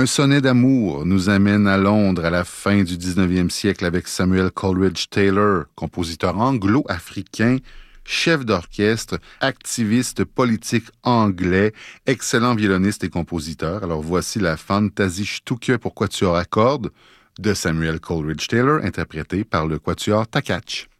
Un sonnet d'amour nous amène à Londres à la fin du 19e siècle avec Samuel Coleridge Taylor, compositeur anglo-africain, chef d'orchestre, activiste politique anglais, excellent violoniste et compositeur. Alors voici la Fantasie-Stücke pour quatuor à cordes de Samuel Coleridge Taylor, interprétée par le quatuor Takach.